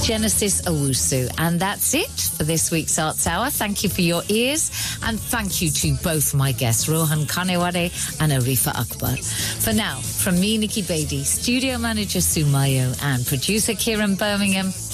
Genesis Owusu. And that's it for this week's Arts Hour. Thank you for your ears, and thank you to both my guests, Rohan Kanewade and Arifa Akbar. For now, from me, Nikki Beatty, studio manager Sue Mayo, and producer Kieran Birmingham,